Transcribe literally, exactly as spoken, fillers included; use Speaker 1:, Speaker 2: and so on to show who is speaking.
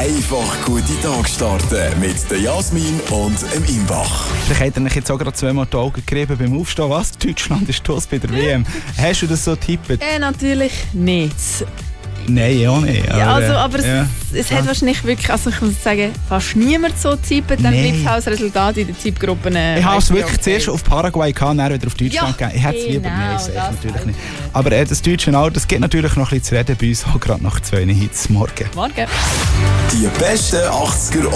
Speaker 1: Einfach gute Tag starten mit der Jasmin und dem Imbach.
Speaker 2: Vielleicht hat er euch jetzt auch gerade zweimal die Augen gerieben beim Aufstehen. Was? Deutschland ist los bei der W M. Hast du das so getippt?
Speaker 3: Äh, natürlich nicht.
Speaker 2: Nein, auch nicht.
Speaker 3: Ja, also, aber
Speaker 2: ja.
Speaker 3: es, es hat wahrscheinlich wirklich, also ich muss sagen, fast niemand so tippt. Dann
Speaker 2: Nee.
Speaker 3: bleibt es als Resultat in den Tippgruppen. Äh,
Speaker 2: Ich habe es
Speaker 3: weiss
Speaker 2: wirklich
Speaker 3: okay.
Speaker 2: zuerst auf Paraguay gehabt, dann wieder auf Deutschland
Speaker 3: Ja,
Speaker 2: gegeben. Ich hätte es lieber
Speaker 3: genau,
Speaker 2: nein, safe
Speaker 3: das
Speaker 2: natürlich
Speaker 3: weiß
Speaker 2: nicht.
Speaker 3: ich.
Speaker 2: Aber äh, das Deutsche auch, das gibt natürlich noch ein bisschen zu reden bei uns, auch gerade nach zwei Hits morgen.
Speaker 3: Morgen.
Speaker 1: Die besten achtziger